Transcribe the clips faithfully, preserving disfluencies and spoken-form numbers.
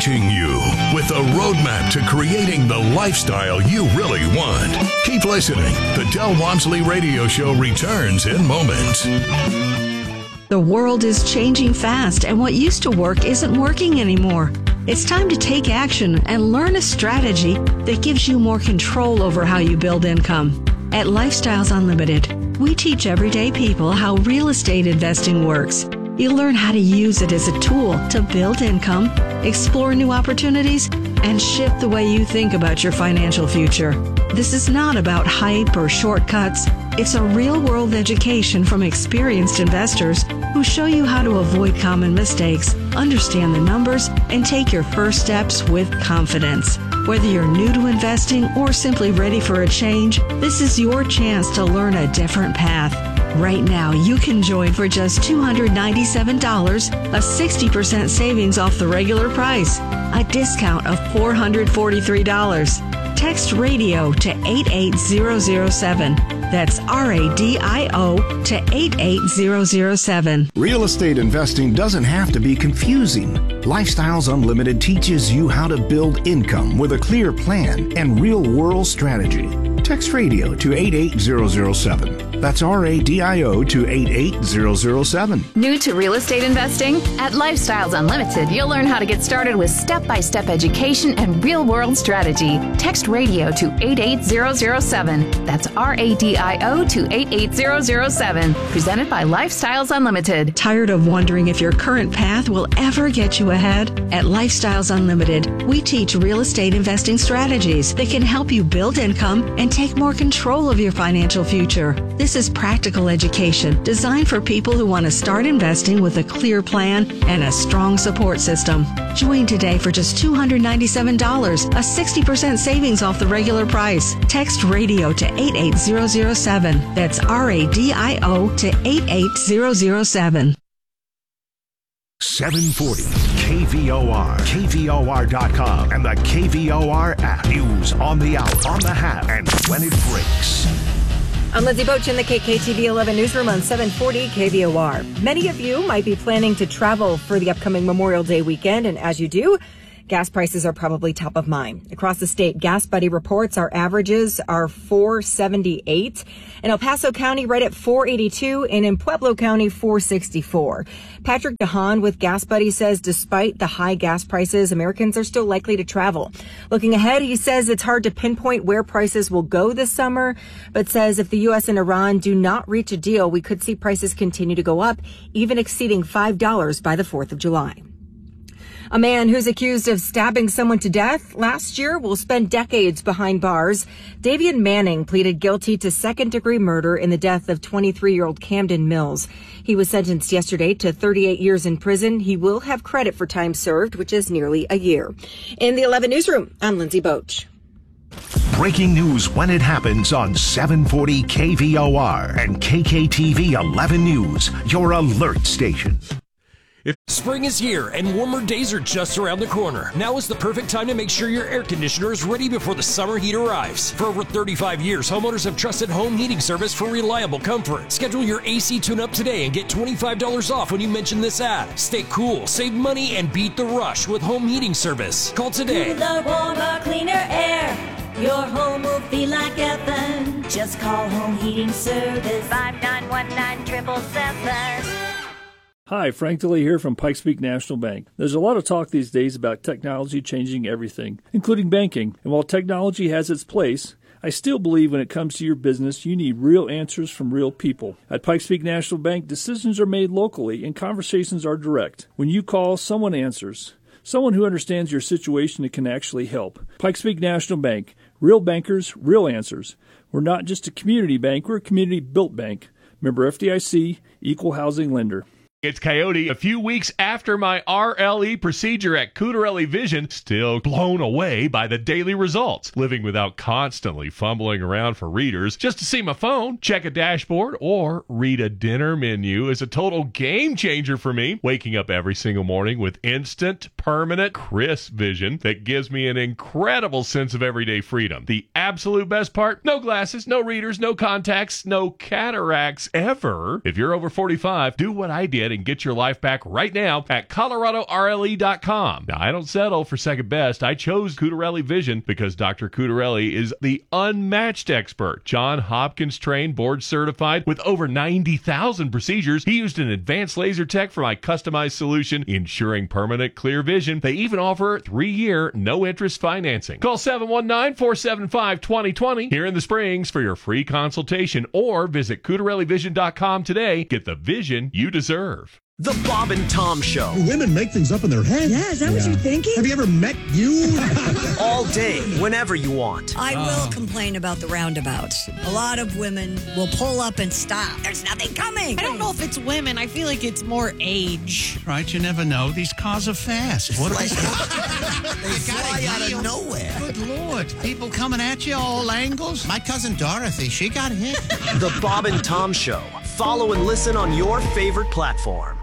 reaching you with a roadmap to creating the lifestyle you really want. Keep listening. The Del Walmsley Radio Show returns in moments. The world is changing fast, and what used to work isn't working anymore. It's time to take action and learn a strategy that gives you more control over how you build income. At Lifestyles Unlimited, we teach everyday people how real estate investing works. You'll learn how to use it as a tool to build income, explore new opportunities, and shift the way you think about your financial future. This is not about hype or shortcuts. It's a real-world education from experienced investors who show you how to avoid common mistakes, understand the numbers, and take your first steps with confidence. Whether you're new to investing or simply ready for a change, this is your chance to learn a different path. Right now, you can join for just two hundred ninety-seven dollars, a sixty percent savings off the regular price, a discount of four hundred forty-three dollars. Text radio to eight eight zero zero seven. That's R A D I O to eight eight zero zero seven. Real estate investing doesn't have to be confusing. Lifestyles Unlimited teaches you how to build income with a clear plan and real-world strategy. Text radio to eight eight zero zero seven. That's R A D I O to eight eight zero zero seven. New to real estate investing? At Lifestyles Unlimited, you'll learn how to get started with step-by-step education and real-world strategy. Text radio to eight eight zero zero seven. That's R A D I O to eight eight zero zero seven. Presented by Lifestyles Unlimited. Tired of wondering if your current path will ever get you ahead? At Lifestyles Unlimited, we teach real estate investing strategies that can help you build income and take more control of your financial future. This is practical education designed for people who want to start investing with a clear plan and a strong support system. Join today for just two hundred ninety-seven dollars, a sixty percent savings off the regular price. Text radio to eight eight zero zero seven. That's R A D I O to eight eight zero zero seven. seven forty K V O R, K V O R dot com, and the K V O R app. News on the hour, on the half, and when it breaks. I'm Lindsay Boach in the K K T V eleven newsroom on seven forty K V O R. Many of you might be planning to travel for the upcoming Memorial Day weekend, and as you do, gas prices are probably top of mind. Across the state, Gas Buddy reports our averages are four seventy-eight. In El Paso County, right at four eighty-two, and in Pueblo County, four sixty-four. Patrick DeHaan with Gas Buddy says despite the high gas prices, Americans are still likely to travel. Looking ahead, he says it's hard to pinpoint where prices will go this summer, but says if the U S and Iran do not reach a deal, we could see prices continue to go up, even exceeding five dollars by the fourth of July. A man who's accused of stabbing someone to death last year will spend decades behind bars. Davian Manning pleaded guilty to second-degree murder in the death of twenty-three-year-old Camden Mills. He was sentenced yesterday to thirty-eight years in prison. He will have credit for time served, which is nearly a year. In the eleven newsroom, I'm Lindsay Boach. Breaking news when it happens on seven forty K V O R and K K T V eleven News, your alert station. If spring is here and warmer days are just around the corner, now is the perfect time to make sure your air conditioner is ready before the summer heat arrives. For over thirty-five years, homeowners have trusted Home Heating Service for reliable comfort. Schedule your A C tune-up today and get twenty-five dollars off when you mention this ad. Stay cool, save money, and beat the rush with Home Heating Service. Call today. Cooler, warmer, cleaner air. Your home will feel like heaven. Just call Home Heating Service. five nine one nine, seven seven seven. Hi, Frank Tilley here from Pikes Peak National Bank. There's a lot of talk these days about technology changing everything, including banking. And while technology has its place, I still believe when it comes to your business, you need real answers from real people. At Pikes Peak National Bank, decisions are made locally and conversations are direct. When you call, someone answers. Someone who understands your situation and can actually help. Pikes Peak National Bank. Real bankers, real answers. We're not just a community bank, we're a community-built bank. Member F D I C, Equal Housing Lender. It's Coyote. A few weeks after my R L E procedure at Cutarelli Vision, still blown away by the daily results. Living without constantly fumbling around for readers just to see my phone, check a dashboard, or read a dinner menu is a total game changer for me. Waking up every single morning with instant, permanent, crisp vision that gives me an incredible sense of everyday freedom. The absolute best part? No glasses, no readers, no contacts, no cataracts ever. If you're over forty-five, do what I did ahead and get your life back right now at Colorado R L E dot com. Now, I don't settle for second best. I chose Cutarelli Vision because Doctor Cutarelli is the unmatched expert. John Hopkins trained, board certified with over ninety thousand procedures. He used an advanced laser tech for my customized solution, ensuring permanent clear vision. They even offer three-year, no-interest financing. Call seven one nine, four seven five, two zero two zero here in the Springs for your free consultation, or visit Cutarelli Vision dot com today. Get the vision you deserve. The Bob and Tom Show. Women make things up in their head. Yeah, is that yeah. what you're thinking? Have you ever met you? All day, whenever you want. I will uh. complain about the roundabouts. A lot of women will pull up and stop. There's nothing coming. I don't know if it's women. I feel like it's more age. Right, you never know. These cars are fast. What are they? They fly out of nowhere. Good Lord. People coming at you all angles. My cousin Dorothy, she got hit. The Bob and Tom Show. Follow and listen on your favorite platform.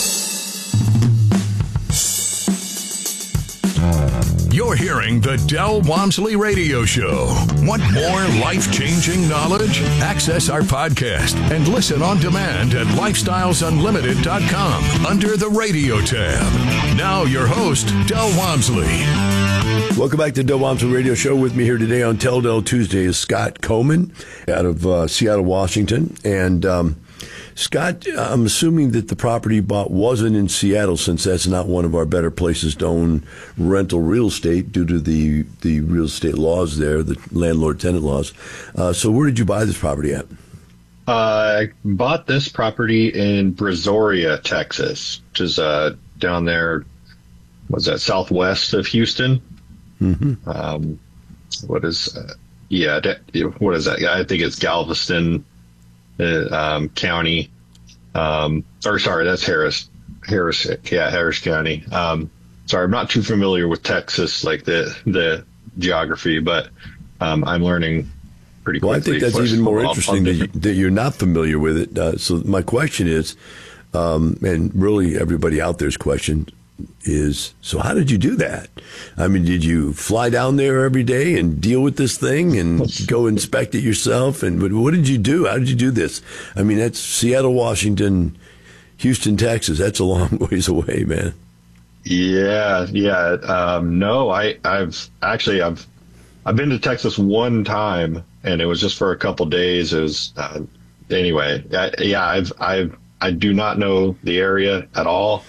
You're hearing the Del Walmsley Radio Show. Want more life-changing knowledge? Access our podcast and listen on demand at lifestyles unlimited dot com under the radio tab. Now your host, Del Walmsley. Welcome back to Del Walmsley Radio Show. With me here today on Tell Del Tuesday is Scott Coleman out of uh, Seattle, Washington. And um, Scott, I'm assuming that the property you bought wasn't in Seattle, since that's not one of our better places to own rental real estate due to the, the real estate laws there, the landlord-tenant laws. Uh, so where did you buy this property at? Uh, I bought this property in Brazoria, Texas, which is uh, down there, what's that, southwest of Houston? Mm-hmm. Um, what is, uh, yeah, what is that? I think it's Galveston uh, um, County, um, or sorry, that's Harris, Harris, yeah, Harris County. Um, sorry, I'm not too familiar with Texas, like the the geography, but um, I'm learning pretty quickly. Well, I think that's even more interesting that, you, that you're not familiar with it. Uh, so my question is, um, and really everybody out there's question is, so how did you do that? I mean, did you fly down there every day and deal with this thing and go inspect it yourself? And what did you do? How did you do this? I mean, that's Seattle, Washington, Houston, Texas. That's a long ways away, man. Yeah, yeah. Um, no, I, I've actually, I've, I've been to Texas one time, and it was just for a couple days. It was, uh, anyway, I, yeah, I've, I've, I do not know the area at all.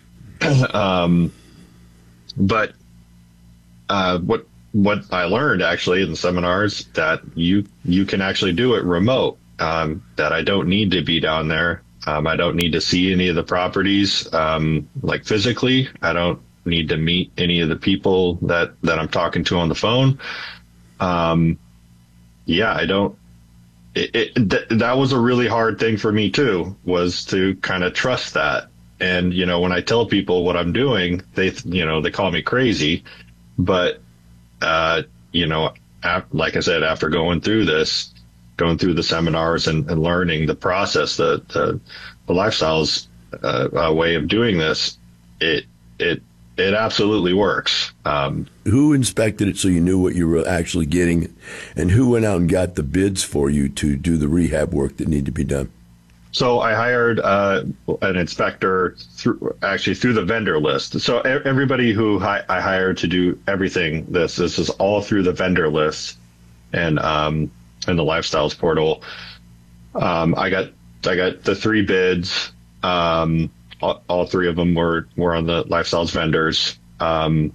um, but, uh, what, what I learned actually in the seminars, that you, you can actually do it remote, um, that I don't need to be down there. Um, I don't need to see any of the properties, um, like physically. I don't need to meet any of the people that, that I'm talking to on the phone. Um, yeah, I don't, it, it th- that was a really hard thing for me too, was to kind of trust that. And, you know, when I tell people what I'm doing, they, you know, they call me crazy, but, uh, you know, ap- like I said, after going through this, going through the seminars and, and learning the process, the, the, the lifestyles, uh, uh, way of doing this, it, it, it absolutely works. Um, who inspected it so you knew what you were actually getting, and who went out and got the bids for you to do the rehab work that needed to be done? So I hired uh, an inspector through, actually through the vendor list. So everybody who hi- I hired to do everything, this this is all through the vendor list and um, and the lifestyles portal. Um, I got I got the three bids. Um, all, all three of them were were on the lifestyles vendors, um,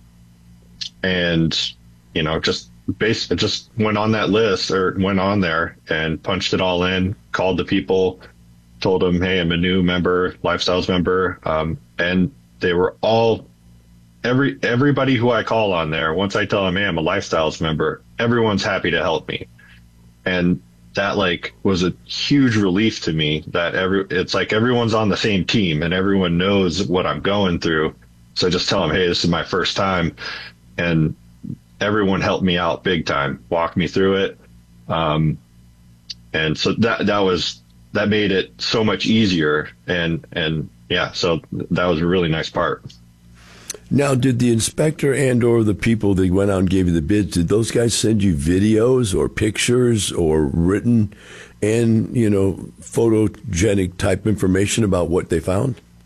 and you know just base just went on that list or went on there and punched it all in. Called the people. Told them, hey, I'm a new member, Lifestyles member, um, and they were all, every everybody who I call on there, once I tell them, hey, I'm a Lifestyles member, everyone's happy to help me. And that, like, was a huge relief to me that every, it's like everyone's on the same team and everyone knows what I'm going through. So I just tell them, hey, this is my first time. And everyone helped me out big time, walked me through it. Um, and so that, that was, that made it so much easier. And, and yeah, so that was a really nice part. Now, did the inspector and or the people that went out and gave you the bids, did those guys send you videos or pictures or written and, you know, photogenic type information about what they found?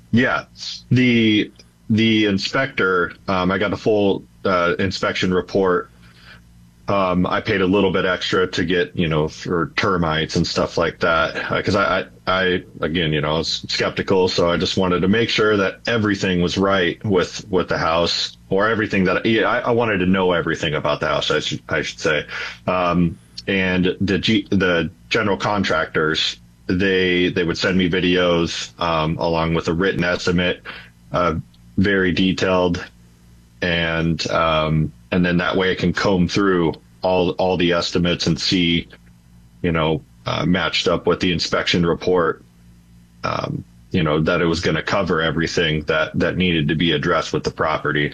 Yeah, the the inspector, um, I got a full uh, inspection report. Um, I paid a little bit extra to get, you know, for termites and stuff like that, because uh, I, I, I, again, you know, I was skeptical, so I just wanted to make sure that everything was right with with the house, or everything that yeah, I, I wanted to know everything about the house, I should I should say. Um, and the G, the general contractors, they they would send me videos um, along with a written estimate, uh, very detailed, and um, and then that way I can comb through all all the estimates and see, you know, uh, matched up with the inspection report, um, you know, that it was going to cover everything that, that needed to be addressed with the property.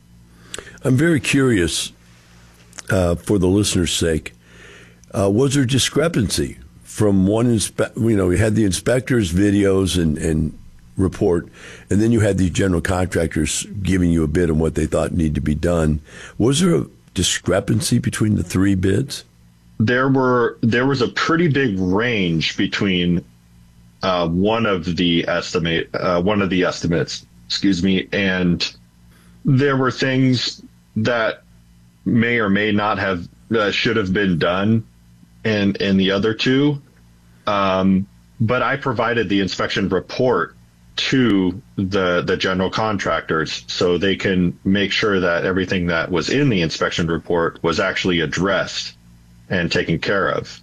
I'm very curious, uh, for the listener's sake, uh, was there discrepancy from one inspe- you know, we had the inspectors' videos and, and report, and then you had these general contractors giving you a bid on what they thought needed to be done. Was there a discrepancy between the three bids? There were there was a pretty big range between uh, one of the estimate uh, one of the estimates, excuse me, and there were things that may or may not have uh, should have been done in in the other two, um, but I provided the inspection report to the the general contractors so they can make sure that everything that was in the inspection report was actually addressed and taken care of.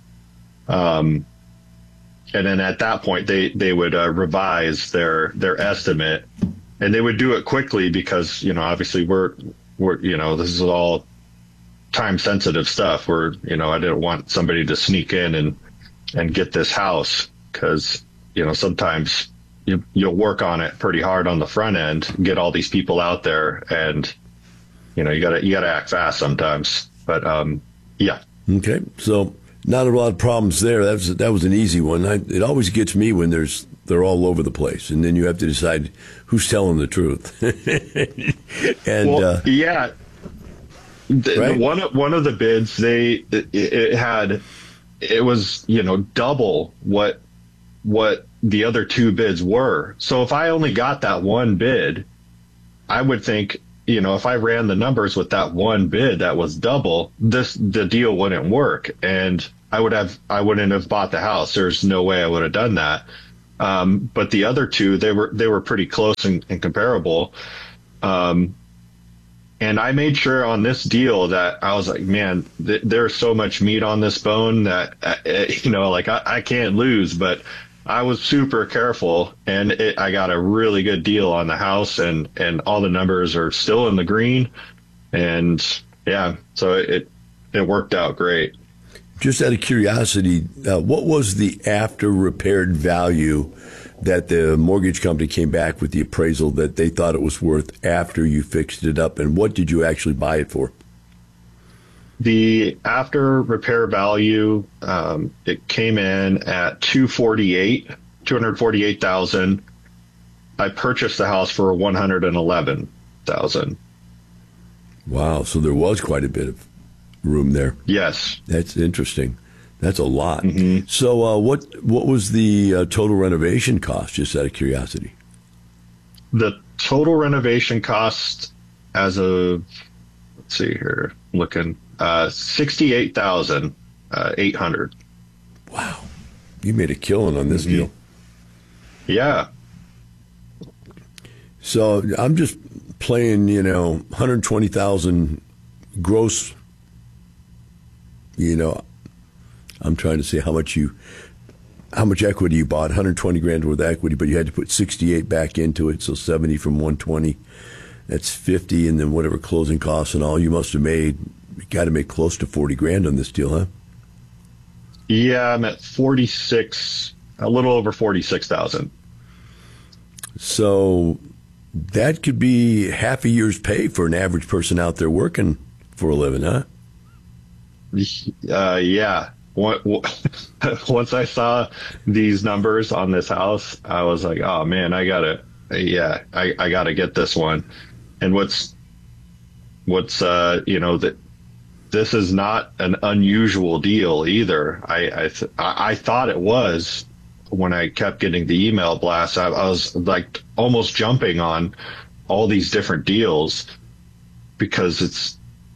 Um, and then at that point, they, they would uh, revise their their estimate, and they would do it quickly because, you know, obviously we're, we're you know, this is all time sensitive stuff where, you know, I didn't want somebody to sneak in and, and get this house because, you know, sometimes you, you'll work on it pretty hard on the front end, get all these people out there, and, you know, you gotta, you gotta act fast sometimes, but, um, yeah. Okay. So not a lot of problems there. That was, that was an easy one. I, it always gets me when there's, they're all over the place, and then you have to decide who's telling the truth. and, well, uh, yeah, the, right? the one, one of the bids, they, it, it had, it was, you know, double what, what the other two bids were. So if I only got that one bid, I would think, you know, if I ran the numbers with that one bid that was double, this the deal wouldn't work, and I would have I wouldn't have bought the house. There's no way I would have done that. Um, but the other two, they were they were pretty close and, and comparable. Um, and I made sure on this deal that I was like, man, th- there's so much meat on this bone that uh, you know, like I, I can't lose, but I was super careful, and it, I got a really good deal on the house, and, and all the numbers are still in the green. And yeah, so it, it worked out great. Just out of curiosity, uh, what was the after repaired value that the mortgage company came back with the appraisal that they thought it was worth after you fixed it up, and what did you actually buy it for? The after repair value, um, it came in at two forty-eight, two hundred forty-eight thousand. I purchased the house for one hundred eleven thousand. Wow, so there was quite a bit of room there. Yes, that's interesting. That's a lot. Mm-hmm. So, uh, what what was the uh, total renovation cost? Just out of curiosity. The total renovation cost, as of let's see here, looking. Uh, sixty-eight thousand eight hundred. Wow. You made a killing on this mm-hmm. deal. Yeah. So I'm just playing, you know, one hundred twenty thousand gross. You know, I'm trying to see how much you, how much equity you bought, one hundred twenty grand worth of equity, but you had to put sixty-eight back into it. So seventy from one twenty, that's fifty. And then whatever closing costs and all you must have made. You got to make close to forty grand on this deal, huh? Yeah, I'm at forty-six, a little over forty-six thousand. So that could be half a year's pay for an average person out there working for a living, huh? Uh, yeah. Once I saw these numbers on this house, I was like, oh man, I gotta, yeah, I, I gotta get this one. And what's, what's, uh, you know, that, this is not an unusual deal either. I I, th- I thought it was when I kept getting the email blasts, I, I was like almost jumping on all these different deals because it's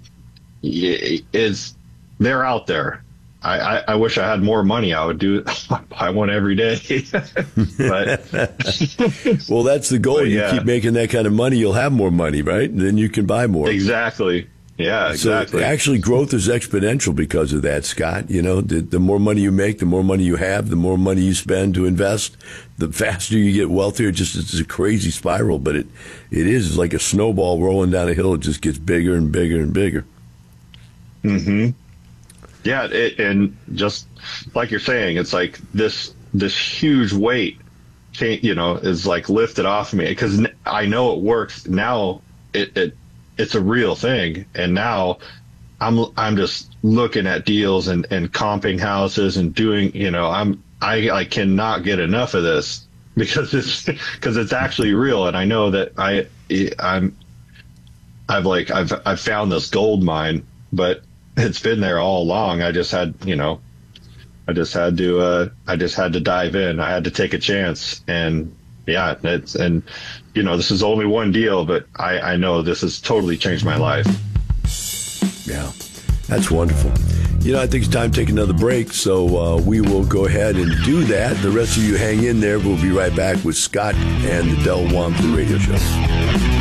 it's they're out there. I, I, I wish I had more money. I would do buy one every day. But well, that's the goal. But, you yeah. keep making that kind of money, you'll have more money, right? And then you can buy more. Exactly. Yeah, exactly. So actually, growth is exponential because of that, Scott. You know, the, the more money you make, the more money you have, the more money you spend to invest, the faster you get wealthier. Just it's a crazy spiral, but it it is like a snowball rolling down a hill. It just gets bigger and bigger and bigger. Mm-hmm. Yeah, it, and just like you're saying, it's like this this huge weight, you know, is like lifted off me because I know it works now. It, it it's a real thing, and now I'm I'm just looking at deals and, and comping houses and doing, you know, I'm I I cannot get enough of this because it's because it's actually real, and I know that I I'm I've like I've I've found this gold mine, but it's been there all along. I just had, you know, I just had to, uh, I just had to dive in. I had to take a chance, and yeah, it's, and you know, this is only one deal, but I, I know this has totally changed my life. Yeah, that's wonderful. You know, I think it's time to take another break, so uh, we will go ahead and do that. The rest of you hang in there. We'll be right back with Scott and the Del Walmsley Radio Show.